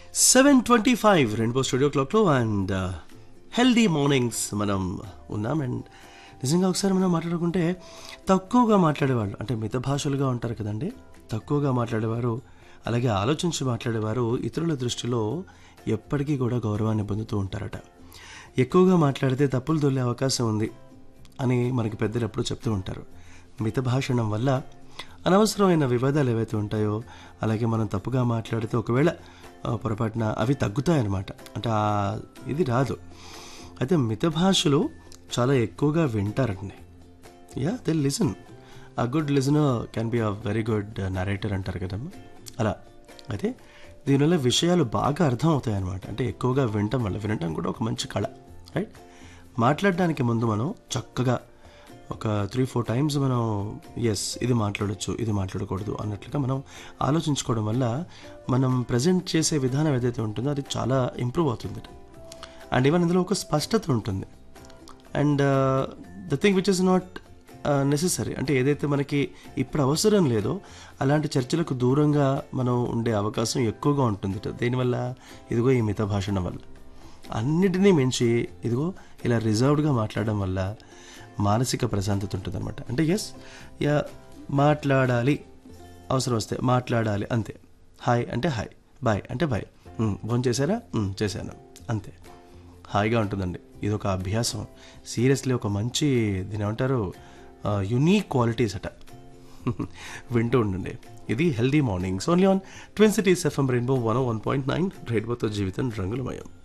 7:25 rainbow studio క్లాక్లో and healthy mornings మనం ఉన్నాం. అండ్ నిజంగా ఒకసారి మనం మాట్లాడుకుంటే తక్కువగా మాట్లాడేవాళ్ళు అంటే మిత భాషలుగా ఉంటారు కదండి. తక్కువగా మాట్లాడేవారు, అలాగే ఆలోచించి మాట్లాడేవారు ఇతరుల దృష్టిలో ఎప్పటికీ కూడా గౌరవాన్ని పొందుతూ ఉంటారట. ఎక్కువగా మాట్లాడితే తప్పులు దొల్లే అవకాశం ఉంది అని మనకి పెద్దలు ఎప్పుడూ చెప్తూ ఉంటారు. మిత భాషణం వల్ల అనవసరమైన వివాదాలు ఏవైతే ఉంటాయో, అలాగే మనం తప్పుగా మాట్లాడితే ఒకవేళ పొరపాటున అవి తగ్గుతాయన్నమాట. అంటే ఇది రాదు. అయితే మిత భాషలు చాలా ఎక్కువగా వింటారండి. They listen. A good listener can be a very good narrator అంటారు కదమ్మా. అలా అయితే దీనివల్ల విషయాలు బాగా అర్థం అవుతాయి అన్నమాట. అంటే ఎక్కువగా వినటం వల్ల, వినటం కూడా ఒక మంచి కళ, రైట్? మాట్లాడడానికి ముందు మనం చక్కగా ఒక 3-4 టైమ్స్ మనం ఇది మాట్లాడొచ్చు, ఇది మాట్లాడకూడదు అన్నట్లుగా మనం ఆలోచించుకోవడం వల్ల మనం ప్రజెంట్ చేసే విధానం ఏదైతే ఉంటుందో అది చాలా ఇంప్రూవ్ అవుతుంది. అండ్ ఈవెన్ ఇందులో ఒక స్పష్టత ఉంటుంది. And the thing which is not necessary, అంటే ఏదైతే మనకి ఇప్పుడు అవసరం లేదో అలాంటి చర్చలకు దూరంగా మనం ఉండే అవకాశం ఎక్కువగా ఉంటుంది. దీనివల్ల ఇదిగో ఈ మిత భాషణ వల్ల అన్నిటినీ మించి ఇదిగో ఇలా రిజర్వ్డ్గా మాట్లాడడం వల్ల మానసిక ప్రశాంతత ఉంటుంది అనమాట. అంటే మాట్లాడాలి, అవసరం వస్తే మాట్లాడాలి, అంతే. హాయ్ అంటే హాయ్, బాయ్ అంటే బాయ్, భోజనం చేశారా, చేశాను, అంతే. హాయిగా ఉంటుందండి. ఇది ఒక అభ్యాసం. సీరియస్లీ ఒక మంచి దీని ఏమంటారు యునీక్ క్వాలిటీస్ అట. వింటూ ఉండండి. ఇది healthy mornings only on twin cities FM rainbow 101.9 రెయిన్బోతో జీవితం రంగులమయం.